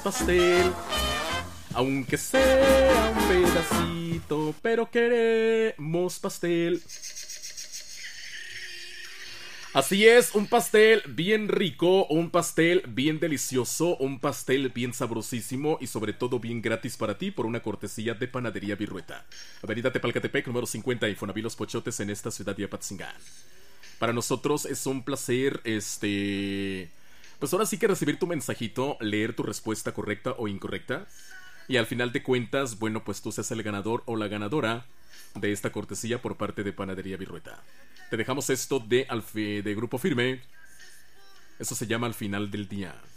pastel. Aunque sea un pedacito, pero queremos pastel. Así es, un pastel bien rico, un pastel bien delicioso, un pastel bien sabrosísimo y sobre todo bien gratis para ti por una cortesía de Panadería Virrueta. Avenida Tepalcatepec, número 50, Infonavit Los Pochotes en esta ciudad de Apatzingán. Para nosotros es un placer, pues ahora sí que recibir tu mensajito, leer tu respuesta correcta o incorrecta. Y al final de cuentas, bueno, pues tú seas el ganador o la ganadora de esta cortesía por parte de Panadería Virrueta. Te dejamos esto de Grupo Firme. Eso se llama Al Final del Día.